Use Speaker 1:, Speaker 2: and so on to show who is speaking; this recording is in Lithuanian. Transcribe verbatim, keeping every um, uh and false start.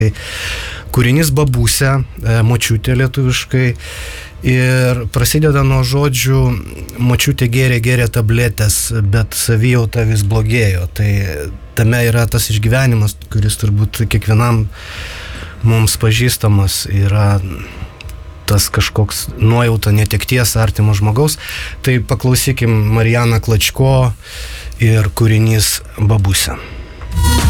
Speaker 1: Kūrinys Babusė, močiutė lietuviškai, ir prasideda nuo žodžių močiutė gėrė, gėrė tabletės, bet savijauta vis blogėjo. Tai tame yra tas išgyvenimas, kuris turbūt kiekvienam mums pažįstamas, yra tas kažkoks nuojauta netekties artimo žmogaus. Tai paklausykim Marijaną Klačko ir kūrinys Babusė.